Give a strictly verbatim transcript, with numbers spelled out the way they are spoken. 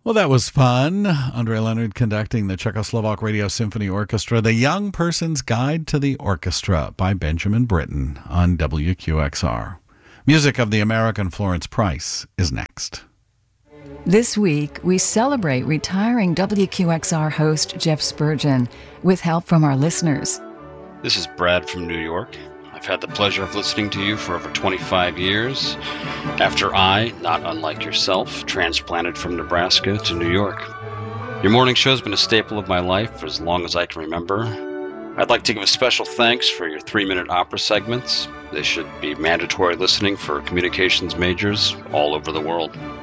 Well, that was fun. Andre Leonard conducting the Czechoslovak Radio Symphony Orchestra, The Young Person's Guide to the Orchestra by Benjamin Britten on W Q X R. Music of the American Florence Price is next. This week, we celebrate retiring W Q X R host Jeff Spurgeon with help from our listeners. This is Brad from New York. I've had the pleasure of listening to you for over twenty-five years, after I, not unlike yourself, transplanted from Nebraska to New York. Your morning show has been a staple of my life for as long as I can remember. I'd like to give a special thanks for your three-minute opera segments. They should be mandatory listening for communications majors all over the world.